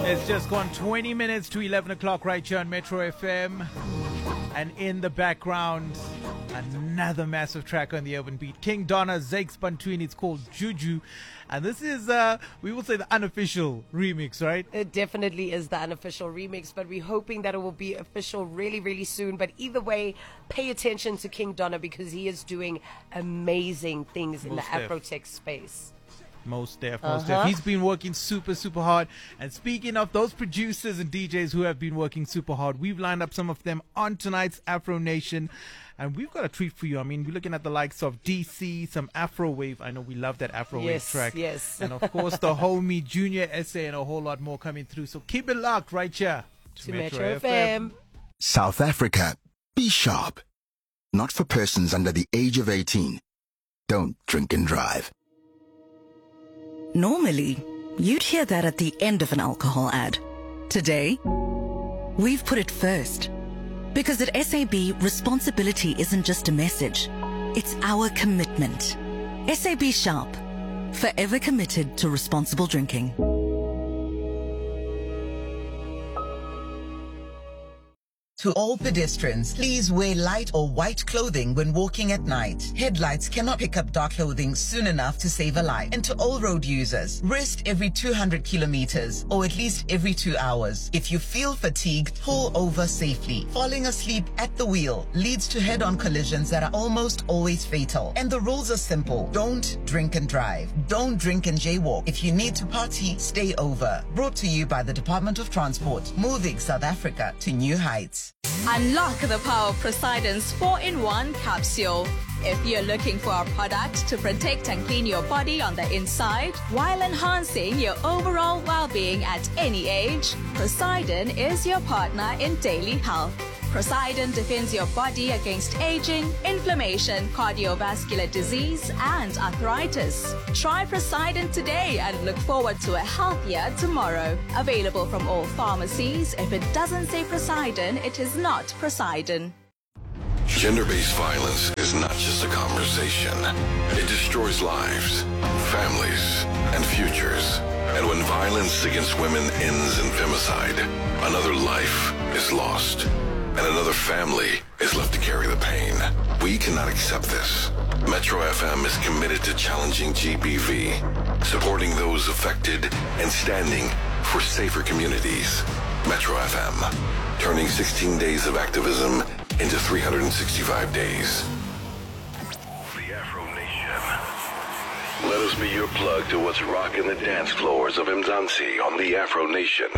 It's just gone 20 minutes to 11 o'clock right here on Metro FM. And in the background, another massive track on the Urban Beat. King Donna, Zakes Bantwini. It's called Juju. And this is, we will say, the unofficial remix, right? It definitely is the unofficial remix, but we're hoping that it will be official really, really soon. But either way, pay attention to King Donna because he is doing amazing things in the Afrotech space. Most def. He's been working super hard. And speaking of those producers and DJs who have been working super hard, we've lined up some of them on tonight's Afro Nation. And we've got a treat for you. I mean, we're looking at the likes of DC, some Afro Wave. I know we love that Afro Wave track. Yes. And of course, the homie Junior SA and a whole lot more coming through. So keep it locked right here to Metro FM. South Africa, be sharp. Not for persons under the age of 18. Don't drink and drive. Normally, you'd hear that at the end of an alcohol ad. Today, we've put it first. Because at SAB, responsibility isn't just a message, it's our commitment. SAB Sharp, forever committed to responsible drinking. To all pedestrians, please wear light or white clothing when walking at night. Headlights cannot pick up dark clothing soon enough to save a life. And to all road users, rest every 200 kilometers or at least every 2 hours. If you feel fatigued, pull over safely. Falling asleep at the wheel leads to head-on collisions that are almost always fatal. And the rules are simple. Don't drink and drive. Don't drink and jaywalk. If you need to party, stay over. Brought to you by the Department of Transport, moving South Africa to new heights. Unlock the power of Poseidon's 4-in-1 capsule. If you're looking for a product to protect and clean your body on the inside while enhancing your overall well-being at any age, Poseidon is your partner in daily health. Poseidon defends your body against aging, inflammation, cardiovascular disease, and arthritis. Try Poseidon today and look forward to a healthier tomorrow. Available from all pharmacies. If it doesn't say Poseidon, it is not Poseidon. Gender-based violence is not just a conversation. It destroys lives, families, and futures. And when violence against women ends in femicide, another life is lost. And another family is left to carry the pain. We cannot accept this. Metro FM is committed to challenging GBV, supporting those affected, and standing for safer communities. Metro FM, turning 16 days of activism into 365 days. The Afro Nation. Let us be your plug to what's rocking the dance floors of Mzansi on the Afro Nation.